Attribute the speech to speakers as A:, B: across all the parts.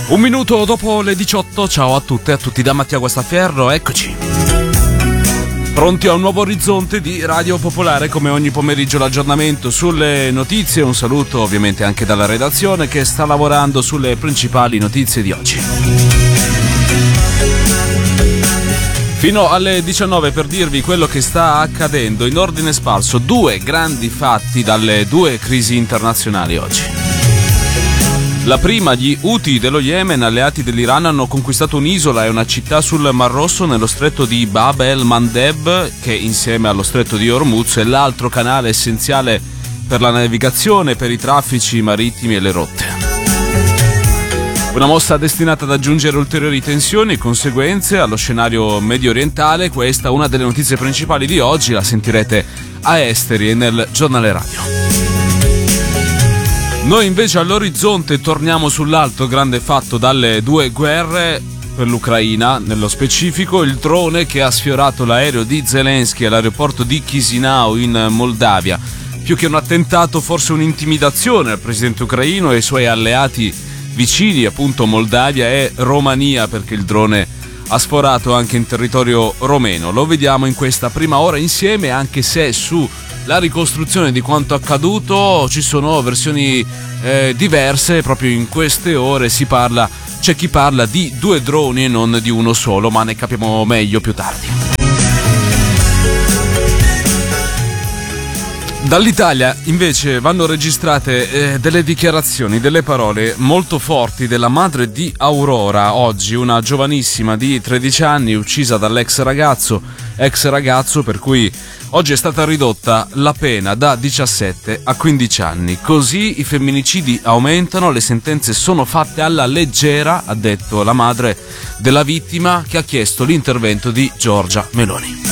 A: Un minuto dopo le 18, ciao a tutte e a tutti da Mattia Guastaferro, eccoci. Pronti a un nuovo orizzonte di Radio Popolare, come ogni pomeriggio l'aggiornamento sulle notizie. Un saluto ovviamente anche dalla redazione che sta lavorando sulle principali notizie di oggi. Fino alle 19 per dirvi quello che sta accadendo in ordine sparso. Due grandi fatti dalle due crisi internazionali oggi. La prima, gli Houthi dello Yemen, alleati dell'Iran, hanno conquistato un'isola e una città sul Mar Rosso nello stretto di Bab el-Mandeb, che insieme allo stretto di Hormuz è l'altro canale essenziale per la navigazione, per i traffici marittimi e le rotte. Una mossa destinata ad aggiungere ulteriori tensioni e conseguenze allo scenario medio orientale. Questa è una delle notizie principali di oggi, la sentirete a Esteri e nel giornale radio. Noi invece all'orizzonte torniamo sull'altro grande fatto dalle due guerre per l'Ucraina, nello specifico il drone che ha sfiorato l'aereo di Zelensky all'aeroporto di Chisinau in Moldavia. Più che un attentato, forse un'intimidazione al presidente ucraino e ai suoi alleati vicini, appunto Moldavia e Romania, perché il drone ha sforato anche in territorio romeno. Lo vediamo in questa prima ora insieme, anche se su la ricostruzione di quanto accaduto ci sono versioni diverse. Proprio in queste ore c'è chi parla di due droni e non di uno solo, ma ne capiamo meglio più tardi. Dall'Italia invece vanno registrate delle dichiarazioni, delle parole molto forti della madre di Aurora, oggi una giovanissima di 13 anni uccisa dall'ex ragazzo per cui oggi è stata ridotta la pena da 17 a 15 anni. Così i femminicidi aumentano, le sentenze sono fatte alla leggera, ha detto la madre della vittima, che ha chiesto l'intervento di Giorgia Meloni.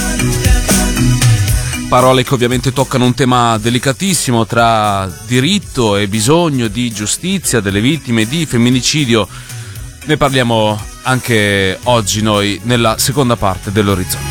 A: Parole che ovviamente toccano un tema delicatissimo tra diritto e bisogno di giustizia delle vittime di femminicidio. Ne parliamo anche oggi noi nella seconda parte dell'orizzonte.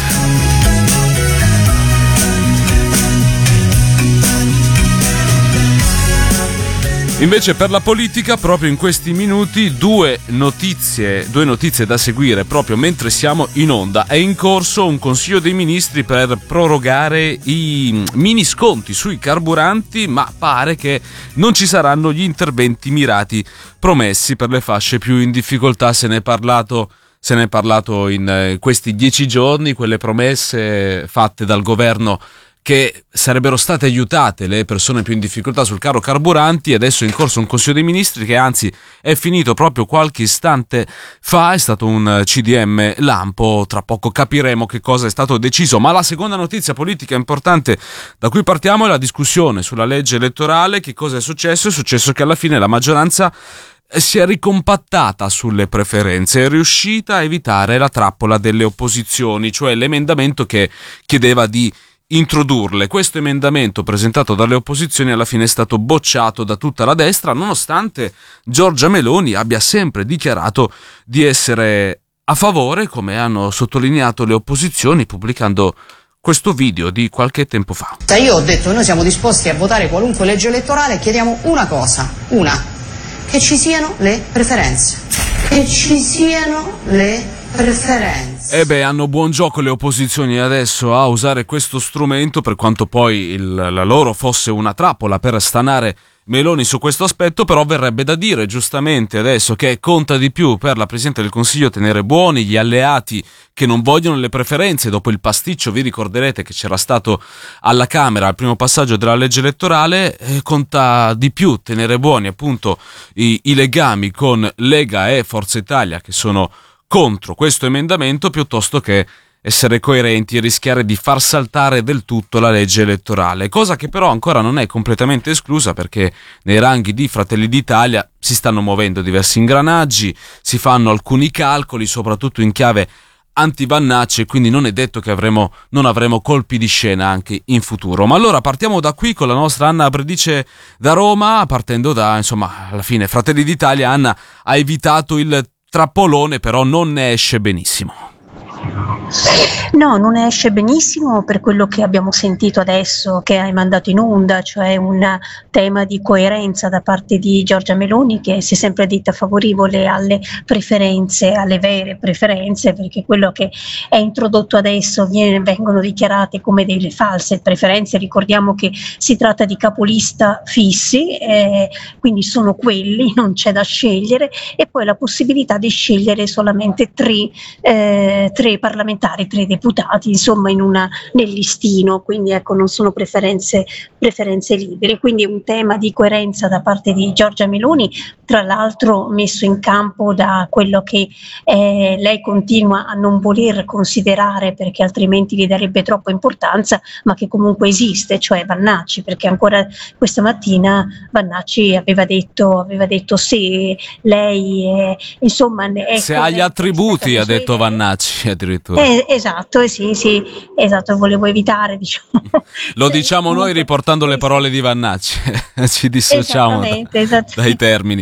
A: Invece per la politica, proprio in questi minuti, due notizie da seguire proprio mentre siamo in onda. È in corso un Consiglio dei Ministri per prorogare i mini sconti sui carburanti, ma pare che non ci saranno gli interventi mirati promessi per le fasce più in difficoltà. Se ne è parlato in questi 10 giorni, quelle promesse fatte dal governo che sarebbero state aiutate le persone più in difficoltà sul caro carburanti. Adesso è in corso un Consiglio dei Ministri che anzi è finito proprio qualche istante fa, è stato un CDM lampo, tra poco capiremo che cosa è stato deciso. Ma la seconda notizia politica importante da cui partiamo è la discussione sulla legge elettorale. Che cosa è successo? È successo che alla fine la maggioranza si è ricompattata sulle preferenze, è riuscita a evitare la trappola delle opposizioni, cioè l'emendamento che chiedeva di introdurle. Questo emendamento presentato dalle opposizioni alla fine è stato bocciato da tutta la destra, nonostante Giorgia Meloni abbia sempre dichiarato di essere a favore, come hanno sottolineato le opposizioni pubblicando questo video di qualche tempo fa.
B: Io ho detto: noi siamo disposti a votare qualunque legge elettorale e chiediamo una cosa, che ci siano le preferenze.
A: Hanno buon gioco le opposizioni adesso a usare questo strumento, per quanto poi la loro fosse una trappola per stanare Meloni su questo aspetto. Però verrebbe da dire giustamente adesso che conta di più per la Presidente del Consiglio tenere buoni gli alleati che non vogliono le preferenze. Dopo il pasticcio, vi ricorderete, che c'era stato alla Camera al primo passaggio della legge elettorale, conta di più tenere buoni appunto i legami con Lega e Forza Italia, che sono contro questo emendamento, piuttosto che essere coerenti e rischiare di far saltare del tutto la legge elettorale, cosa che però ancora non è completamente esclusa, perché nei ranghi di Fratelli d'Italia si stanno muovendo diversi ingranaggi, si fanno alcuni calcoli, soprattutto in chiave anti-Vannacci, e quindi non è detto che non avremo colpi di scena anche in futuro. Ma allora partiamo da qui con la nostra Anna Bredice da Roma, partendo da, alla fine Fratelli d'Italia. Anna ha evitato il trappolone, però non ne esce benissimo.
C: No, non esce benissimo per quello che abbiamo sentito adesso che hai mandato in onda, cioè un tema di coerenza da parte di Giorgia Meloni, che si è sempre detta favorevole alle preferenze, alle vere preferenze, perché quello che è introdotto adesso vengono dichiarate come delle false preferenze. Ricordiamo che si tratta di capolista fissi, quindi sono quelli, non c'è da scegliere, e poi la possibilità di scegliere solamente tre parlamentari, tre deputati, insomma nel listino, quindi ecco, non sono preferenze libere, quindi un tema di coerenza da parte di Giorgia Meloni, tra l'altro messo in campo da quello che lei continua a non voler considerare perché altrimenti gli darebbe troppa importanza, ma che comunque esiste, cioè Vannacci, perché ancora questa mattina Vannacci aveva detto se lei insomma
A: se ha gli attributi, ha detto Vannacci addirittura.
C: Esatto, sì, esatto, volevo evitare, diciamo.
A: Lo diciamo noi riportando le parole di Vannacci, ci dissociamo dai termini.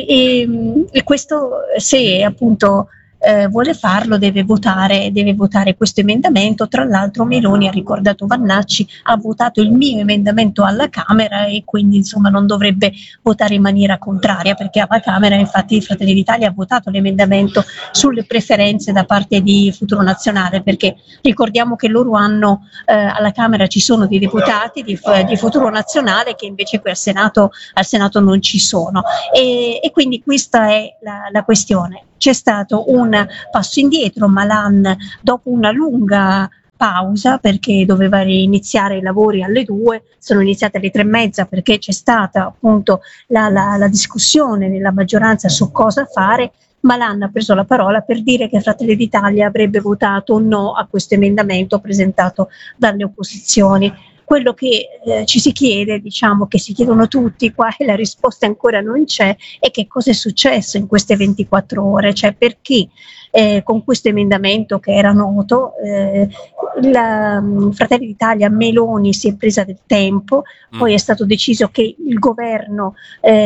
C: E questo, se appunto vuole farlo, deve votare questo emendamento. Tra l'altro Meloni, ha ricordato Vannacci, ha votato il mio emendamento alla Camera e quindi insomma non dovrebbe votare in maniera contraria, perché alla Camera infatti Fratelli d'Italia ha votato l'emendamento sulle preferenze da parte di Futuro Nazionale, perché ricordiamo che loro hanno alla Camera ci sono dei deputati di Futuro Nazionale che invece qui al Senato non ci sono, e quindi questa è la questione. C'è stato un passo indietro. Malan, dopo una lunga pausa, perché doveva iniziare i lavori alle 2, sono iniziate alle 3:30 perché c'è stata appunto la discussione nella maggioranza su cosa fare. Malan ha preso la parola per dire che Fratelli d'Italia avrebbe votato no a questo emendamento presentato dalle opposizioni. Quello che ci si chiede, diciamo che si chiedono tutti qua e la risposta ancora non c'è, è che cosa è successo in queste 24 ore, cioè perché con questo emendamento che era noto Fratelli d'Italia, Meloni si è presa del tempo, poi è stato deciso che il governo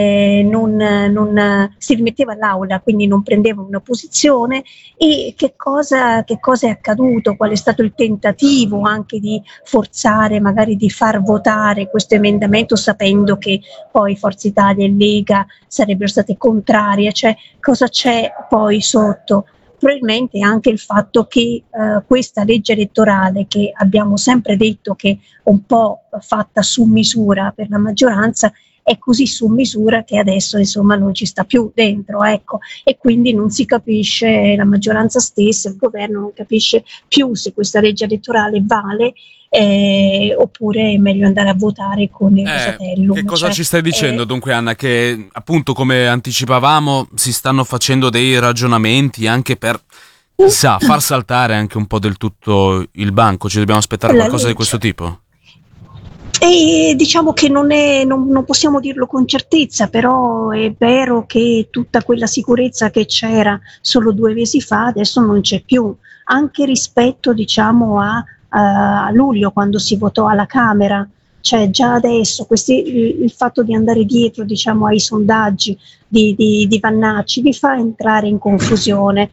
C: non si rimetteva all'aula, quindi non prendeva una posizione. E che cosa è accaduto? Qual è stato il tentativo anche di forzare, magari di far votare questo emendamento sapendo che poi Forza Italia e Lega sarebbero state contrarie? Cioè, cosa c'è poi sotto? Probabilmente anche il fatto che questa legge elettorale, che abbiamo sempre detto che è un po' fatta su misura per la maggioranza, è così su misura che adesso insomma non ci sta più dentro, ecco, e quindi non si capisce, la maggioranza stessa, il governo non capisce più se questa legge elettorale vale oppure è meglio andare a votare con il Rosatellum.
A: Che cosa ci stai dicendo dunque, Anna? Che appunto, come anticipavamo, si stanno facendo dei ragionamenti anche per far saltare anche un po' del tutto il banco? Ci dobbiamo aspettare qualcosa di questo tipo?
C: E diciamo che non possiamo dirlo con certezza, però è vero che tutta quella sicurezza che c'era solo 2 mesi fa adesso non c'è più, anche rispetto, diciamo, a luglio, quando si votò alla Camera. Cioè già adesso il fatto di andare dietro, diciamo, ai sondaggi di Vannacci vi fa entrare in confusione,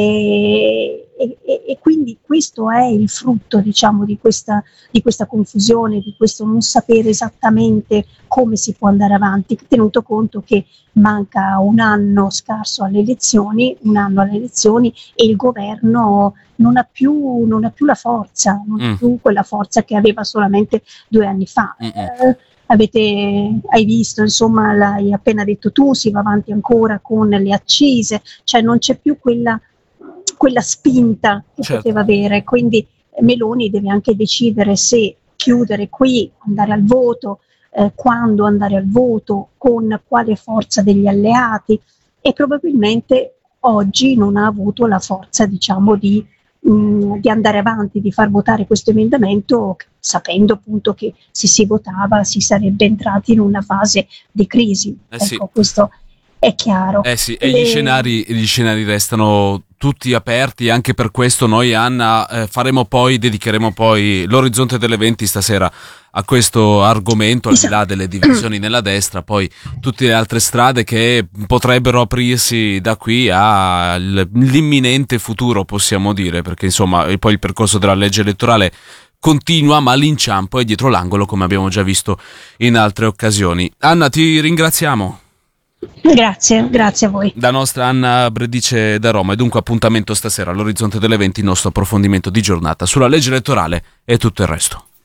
C: e quindi questo è il frutto, diciamo, di questa confusione, di questo non sapere esattamente come si può andare avanti, tenuto conto che manca un anno scarso alle elezioni, e il governo non ha più la forza, non ha più quella forza che aveva solamente 2 anni fa. Hai visto, insomma, l'hai appena detto tu, si va avanti ancora con le accise, cioè non c'è più quella spinta che poteva avere, quindi Meloni deve anche decidere se chiudere qui, andare al voto, quando andare al voto, con quale forza degli alleati, e probabilmente oggi non ha avuto la forza, diciamo, di andare avanti, di far votare questo emendamento, sapendo appunto che se si votava si sarebbe entrati in una fase di crisi. Ecco, questo è chiaro.
A: Sì, e gli scenari restano tutti aperti. Anche per questo noi, Anna, dedicheremo poi l'orizzonte delle 20 stasera a questo argomento, al di là delle divisioni nella destra, poi tutte le altre strade che potrebbero aprirsi da qui all'imminente futuro, possiamo dire, perché insomma poi il percorso della legge elettorale continua, ma l'inciampo è dietro l'angolo, come abbiamo già visto in altre occasioni. Anna, ti ringraziamo.
C: Grazie a voi.
A: La nostra Anna Bredice da Roma. E dunque appuntamento stasera all'orizzonte delle 20, il nostro approfondimento di giornata sulla legge elettorale e tutto il resto.